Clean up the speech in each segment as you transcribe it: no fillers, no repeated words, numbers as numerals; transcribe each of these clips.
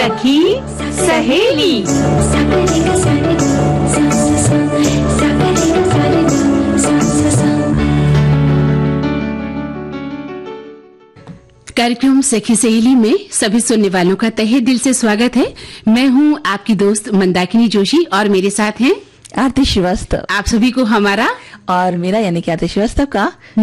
सखी सहेली। कार्यक्रम सखी सहेली में सभी सुनने वालों का तहे दिल से स्वागत है। मैं हूं आपकी दोस्त मंदाकिनी जोशी और मेरे साथ हैं आरती श्रीवास्तव। आप सभी को हमारा और मेरा यानी कि आरती श्रीवास्तव का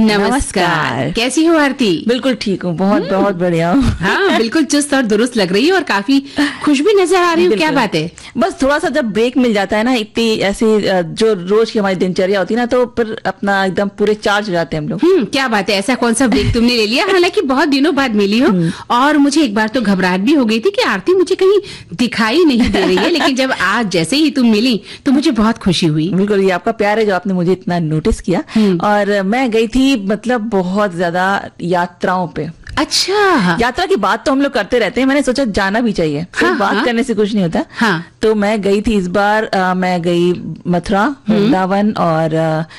नमस्कार। कैसी हो आरती? बिल्कुल ठीक हूँ, बहुत बहुत बढ़िया हूँ। हाँ, बिल्कुल चुस्त और दुरुस्त लग रही है और काफी खुश भी नजर आ रही हूँ। क्या बात है? बस थोड़ा सा जब ब्रेक मिल जाता है ना, इतनी ऐसी जो रोज की हमारी दिनचर्या होती है ना, तो फिर अपना एकदम पूरे चार्ज हो जाते हैं हम लोग। क्या बात है, ऐसा कौन सा ब्रेक तुमने ले लिया? हालांकि बहुत दिनों बाद मिली हो और मुझे एक बार तो घबराहट भी हो गई थी कि आरती मुझे कहीं दिखाई नहीं दे रही है, लेकिन जब आज जैसे ही तुम मिली तो मुझे बहुत खुशी हुई। बिल्कुल, ये आपका प्यार है जो आपने मुझे इतना नोटिस किया। और मैं गई थी मतलब बहुत ज्यादा यात्राओं पे। अच्छा, यात्रा की बात तो हम लोग करते रहते हैं, मैंने सोचा जाना भी चाहिए। हाँ, बात हाँ, करने से कुछ नहीं होता। हाँ। तो मैं गई थी इस बार, मैं गई मथुरा, वृंदावन और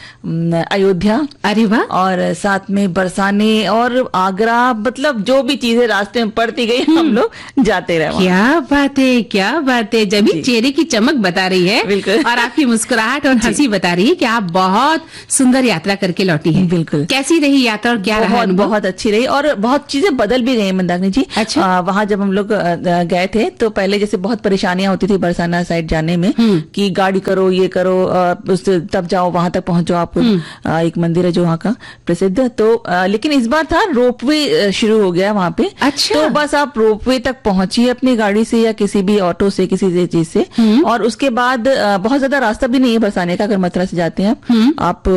अयोध्या। अरे वाह। और साथ में बरसाने और आगरा, मतलब जो भी चीजें रास्ते में पड़ती गई हम लोग जाते रहे। क्या बात है, क्या बात है। जब चेहरे की चमक बता रही है बिल्कुल, और आपकी मुस्कुराहट और हंसी बता रही है कि आप बहुत सुंदर यात्रा करके लौटी है। बिल्कुल। कैसी रही यात्रा और क्या रहा अनुभव? बहुत अच्छी रही और बहुत चीजें बदल भी गई मंदाकिनी जी। अच्छा। वहां जब हम लोग गए थे तो पहले जैसे बहुत परेशानियां होती थी बरसाना साइड जाने में कि गाड़ी करो, ये करो, उससे तब जाओ, वहां तक पहुंच जाओ। आपको एक मंदिर है जो वहां का प्रसिद्ध, तो लेकिन इस बार था रोपवे शुरू हो गया वहां पे। अच्छा। तो बस आप रोपवे तक पहुंचिए अपनी गाड़ी से या किसी भी ऑटो से, किसी चीज से, और उसके बाद बहुत ज्यादा रास्ता भी नहीं है बरसाने का। अगर मथुरा से जाते हैं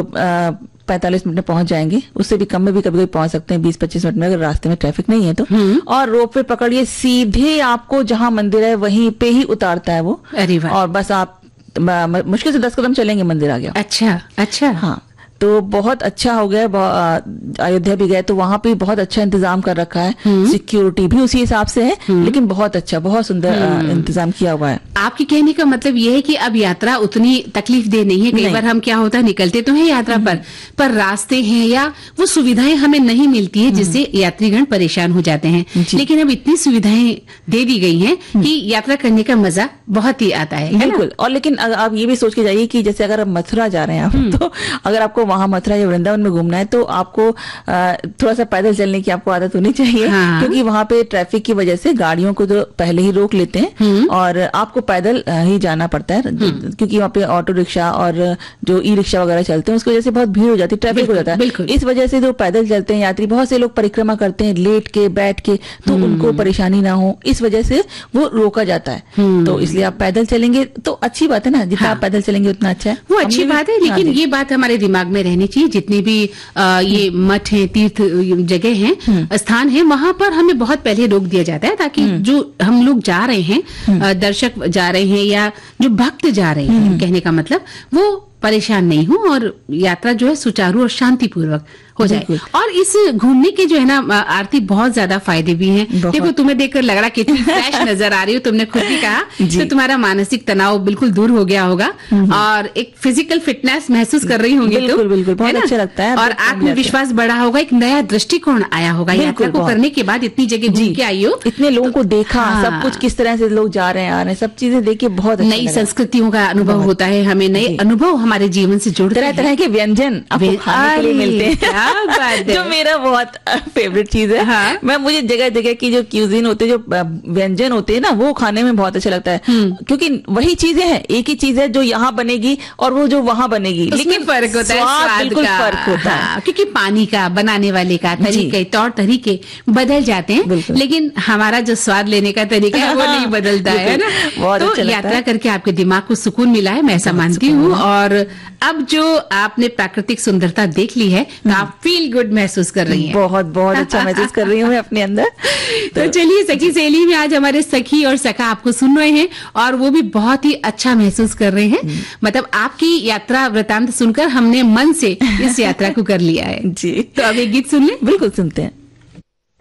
आप 45 मिनट में पहुंच जाएंगे, उससे भी कम में भी कभी कभी पहुंच सकते हैं 20-25 मिनट में, अगर रास्ते में ट्रैफिक नहीं है तो। और रोपवे पकड़िए, सीधे आपको जहां मंदिर है वहीं पे ही उतारता है वो। अरे वाह। और बस आप मुश्किल से 10 कदम चलेंगे, मंदिर आ गया। अच्छा अच्छा। हाँ, तो बहुत अच्छा हो गया। अयोध्या भी गए तो वहां पे बहुत अच्छा इंतजाम कर रखा है, सिक्योरिटी भी उसी हिसाब से है, लेकिन बहुत अच्छा, बहुत सुंदर इंतजाम किया हुआ है। आपके कहने का मतलब ये है कि अब यात्रा उतनी तकलीफ दे नहीं है। कई बार हम क्या होता है, निकलते तो हैं यात्रा पर रास्ते हैं या वो सुविधाएं हमें नहीं मिलती है, जिससे यात्रीगण परेशान हो जाते हैं। लेकिन अब इतनी सुविधाएं दे दी गई हैं कि यात्रा करने का मजा बहुत ही आता है। बिल्कुल। और लेकिन आप ये भी सोच के जाइए कि जैसे अगर आप मथुरा जा रहे हैं आप, तो अगर आपको वहां मथुरा या वृंदावन में घूमना है तो आपको थोड़ा सा पैदल चलने की आपको आदत होनी चाहिए। हाँ। क्योंकि वहां पे ट्रैफिक की वजह से गाड़ियों को तो पहले ही रोक लेते हैं और आपको पैदल ही जाना पड़ता है, क्योंकि वहाँ पे ऑटो रिक्शा और जो ई रिक्शा वगैरह चलते हैं उसकी वजह से बहुत भीड़ हो जाती है, ट्रैफिक हो जाता है। इस वजह से जो पैदल चलते हैं यात्री, बहुत से लोग परिक्रमा करते हैं लेट के, बैठ के, तो उनको परेशानी ना हो इस वजह से वो रोका जाता है। तो इसलिए आप पैदल चलेंगे तो अच्छी बात है ना, जितना आप पैदल चलेंगे उतना अच्छा है। वो अच्छी बात है, लेकिन ये बात हमारे दिमाग में रहनी चाहिए, जितने भी ये मठ हैं, तीर्थ जगह हैं, स्थान हैं, वहां पर हमें बहुत पहले रोक दिया जाता है, ताकि जो हम लोग जा रहे हैं, दर्शक जा रहे हैं या जो भक्त जा रहे हैं, कहने का मतलब वो परेशान नहीं हो और यात्रा जो है सुचारू और शांतिपूर्वक हो जाए। और इस घूमने के जो है ना आरती, बहुत ज्यादा फायदे भी हैं। देखो, तुम्हें देखकर लग रहा कितनी फ्रेश नजर आ रही हो, तुमने खुद भी कहा, तो तुम्हारा मानसिक तनाव बिल्कुल दूर हो गया होगा और एक फिजिकल फिटनेस महसूस कर रही होंगी। बिल्कुल बिल्कुल, बहुत अच्छा लगता है और आत्मविश्वास बढ़ा होगा, एक नया दृष्टिकोण आया होगा यात्रा को करने के बाद। इतनी जगह घूम के आई हो, इतने लोगों को देखा, सब कुछ किस तरह से लोग जा रहे हैं, आ रहे हैं, सब चीजें देखिए बहुत नई संस्कृतियों का अनुभव होता है, हमें नए अनुभव हमारे जीवन से जुड़ते हैं, तरह-तरह के व्यंजन आपको खाने के लिए मिलते हैं, जो मेरा बहुत फेवरेट चीज है। हाँ। मुझे जगह जगह की जो क्यूजिन होते हैं, जो व्यंजन होते हैं ना, वो खाने में बहुत अच्छा लगता है, क्योंकि वही चीजें हैं, एक ही चीज है जो यहाँ बनेगी और वो जो वहाँ बनेगी, लेकिन फर्क होता है, स्वाद बिल्कुल फर्क होता है, क्योंकि पानी का, बनाने वाले का तरीके, तौर तरीके बदल जाते हैं, लेकिन हमारा जो स्वाद लेने का तरीका है वो नहीं बदलता है ना। तो यात्रा करके आपके दिमाग को सुकून मिला है, मैं ऐसा मानती हूँ। और अब जो आपने प्राकृतिक सुंदरता देख ली है, तो आप फील गुड महसूस कर रही हैं। बहुत बहुत अच्छा महसूस कर रही हूँ मैं अपने अंदर। तो चलिए, सखी सहेली में आज हमारे सखी और सखा आपको सुन रहे हैं और वो भी बहुत ही अच्छा महसूस कर रहे हैं। मतलब आपकी यात्रा वृतांत सुनकर हमने मन से इस यात्रा को कर लिया है। जी। तो अब एक गीत सुन लें। बिल्कुल, सुनते हैं।